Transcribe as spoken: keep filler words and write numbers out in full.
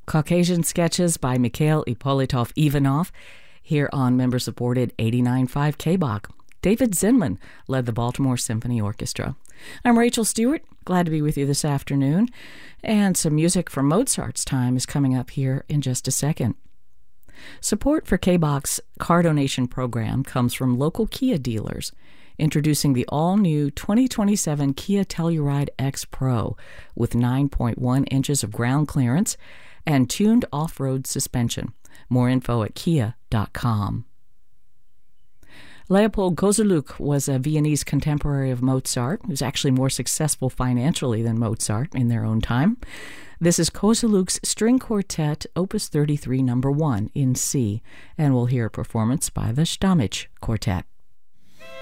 Caucasian Sketches by Mikhail Ippolitov-Ivanov here on member-supported eighty-nine point five K B O C. David Zinman led the Baltimore Symphony Orchestra. I'm Rachel Stewart. Glad to be with you this afternoon. And some music from Mozart's time is coming up here in just a second. Support for K B O C's car donation program comes from local Kia dealers, introducing the all-new twenty twenty-seven Kia Telluride X Pro with nine point one inches of ground clearance and tuned off-road suspension. More info at kia dot com. Leopold Kozeluk was a Viennese contemporary of Mozart, who's actually more successful financially than Mozart in their own time. This is Kozeluk's String Quartet, Opus thirty-three, Number one, in C, and we'll hear a performance by the Stamich Quartet.